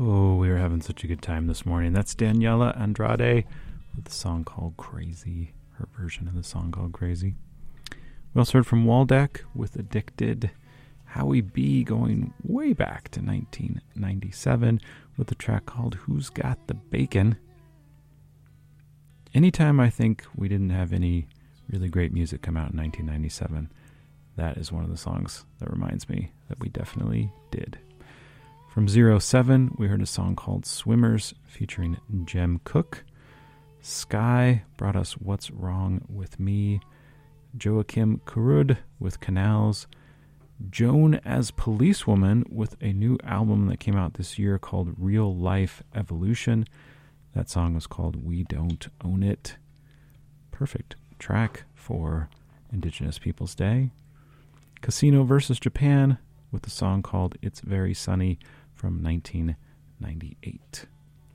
Oh, we were having such a good time this morning. That's Daniela Andrade with the song called Crazy, her version of the song called Crazy. We also heard from Waldeck with Addicted, Howie B going way back to 1997 with a track called Who's Got the Bacon. Anytime I think we didn't have any really great music come out in 1997, that is one of the songs that reminds me that we definitely did. From 07, we heard a song called Swimmers featuring Jem Cook. Sky brought us What's Wrong With Me. Joachim Karud with Canals. Joan as Policewoman with a new album that came out this year called Real Life Evolution. That song was called We Don't Own It. Perfect track for Indigenous Peoples Day. Casino vs. Japan with a song called It's Very Sunny from 1998.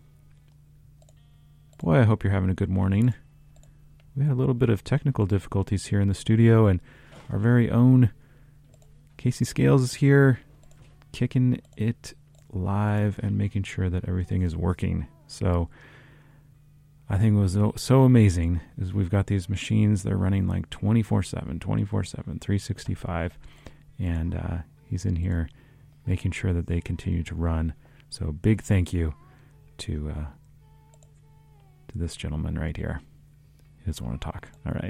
Boy, I hope you're having a good morning. We had a little bit of technical difficulties here in the studio, and our very own Casey Scales is here kicking it live and making sure that everything is working. So I think what was so amazing is we've got these machines that are running like 24/7, 365, and he's in here making sure that they continue to run. So big thank you to this gentleman right here. He doesn't want to talk. All right.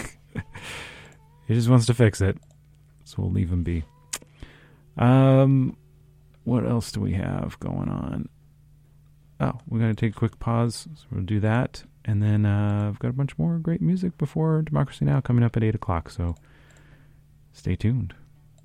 He just wants to fix it. So we'll leave him be. What else do we have going on? Oh, we're going to take a quick pause. So we'll do that. And then I've got a bunch more great music before Democracy Now! Coming up at 8 o'clock. So stay tuned.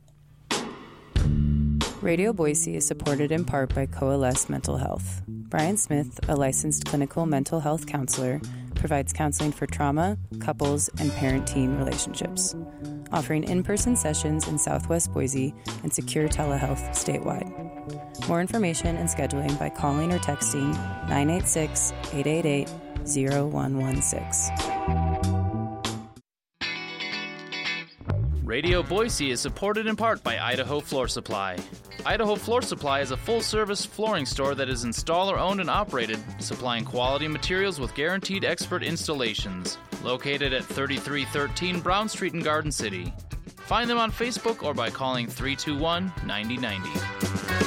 Radio Boise is supported in part by Coalesce Mental Health. Brian Smith, a licensed clinical mental health counselor, provides counseling for trauma, couples, and parent-teen relationships, offering in-person sessions in Southwest Boise and secure telehealth statewide. More information and scheduling by calling or texting 986-888-0116. Radio Boise is supported in part by Idaho Floor Supply. Idaho Floor Supply is a full-service flooring store that is installer-owned and operated, supplying quality materials with guaranteed expert installations. Located at 3313 Brown Street in Garden City. Find them on Facebook or by calling 321-9090.